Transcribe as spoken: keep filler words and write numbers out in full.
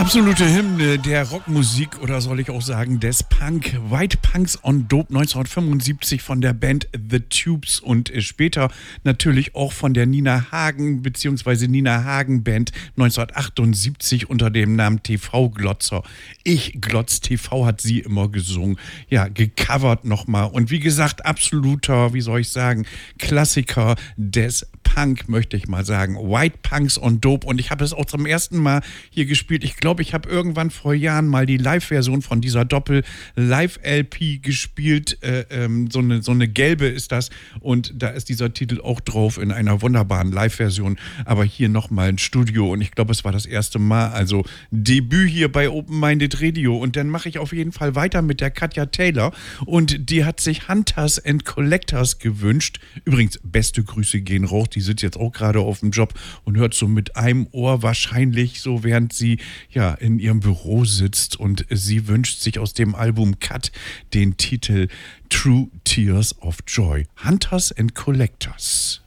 Absolute Hymne der Rockmusik oder soll ich auch sagen des Punk. White Punks on Dope neunzehnhundertfünfundsiebzig von der Band The Tubes und später natürlich auch von der Nina Hagen bzw. Nina Hagen Band neunzehnhundertachtundsiebzig unter dem Namen T V-Glotzer. Ich glotz T V hat sie immer gesungen. Ja, gecovert nochmal. Und wie gesagt, absoluter, wie soll ich sagen, Klassiker des Punk, möchte ich mal sagen. White Punks on Dope. Und ich habe es auch zum ersten Mal hier gespielt. Ich glaube, ich habe irgendwann vor Jahren mal die Live-Version von dieser Doppel-Live-L P gespielt. Äh, ähm, so, eine, so eine gelbe ist das. Und da ist dieser Titel auch drauf in einer wunderbaren Live-Version. Aber hier nochmal ein Studio. Und ich glaube, es war das erste Mal. Also Debüt hier bei Open Minded Radio. Und dann mache ich auf jeden Fall weiter mit der Katja Taylor. Und die hat sich Hunters and Collectors gewünscht. Übrigens, beste Grüße gehen raus. Die sitzt jetzt auch gerade auf dem Job und hört so mit einem Ohr wahrscheinlich so, während sie ja in ihrem Büro sitzt, und sie wünscht sich aus dem Album Cut den Titel True Tears of Joy. Hunters and Collectors.